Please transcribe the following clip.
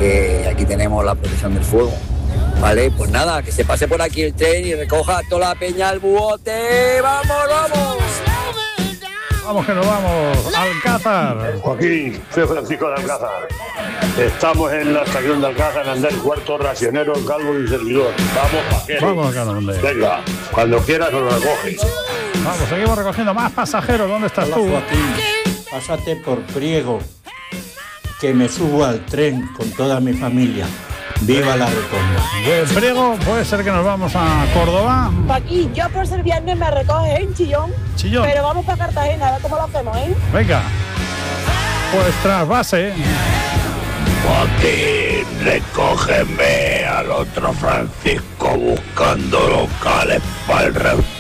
que aquí tenemos la protección del fuego. Vale, pues nada, que se pase por aquí el tren y recoja toda la peña al bote. ¡Vamos, vamos! Vamos que nos vamos, Alcázar. Joaquín, soy Francisco de Alcázar. Estamos en la estación de Alcázar, en Andel Cuarto, racionero, calvo y servidor. Vamos, paquero. Vamos acá, ¿dónde? Venga, cuando quieras nos lo recoges. Vamos, seguimos recogiendo más pasajeros. ¿Dónde estás tú? Joaquín, pásate por Priego, que me subo al tren con toda mi familia. ¡Viva la Rotonda! De Priego puede ser que nos vamos a Córdoba. Aquí, yo por ser viernes me recoges en Chillón. Chillón. Pero vamos para Cartagena, a ver cómo lo hacemos, ¿eh? Venga. Pues trasvase. Joaquín, recógeme al otro Francisco buscando locales para el restaurante.